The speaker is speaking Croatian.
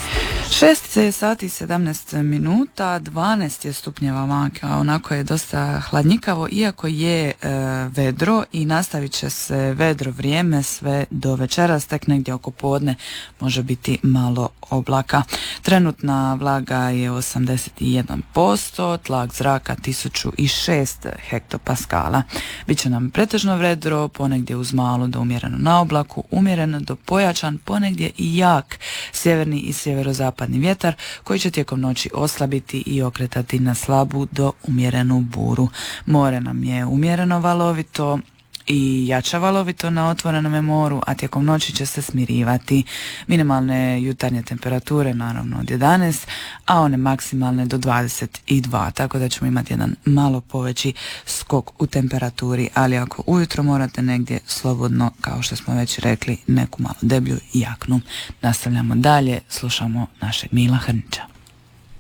6 sati 17 minuta, 12 je stupnjeva maka, onako je dosta hladnjikavo, iako je vedro i nastavit će se vedro vrijeme sve do večeras, tek negdje oko podne može biti malo oblaka. Trenutna vlaga je 81%, tlak zraka 1006 hektopaskala. Biće nam pretežno vedro, ponegdje uz malo do umjereno na oblaku, umjereno do pojačan, ponegdje i jak sjeverni i sjeverozapadni vjetar koji će tijekom noći oslabiti i okretati na slabu do umjerenu buru. More nam je umjereno valovito i jača valovito na otvorenom moru, a tijekom noći će se smirivati. Minimalne jutarnje temperature naravno od 11, a one maksimalne do 22, tako da ćemo imati jedan malo poveći skok u temperaturi, ali ako ujutro morate negdje slobodno, kao što smo već rekli, neku malo deblju jaknu. Nastavljamo dalje, slušamo našeg Mila Hrnića.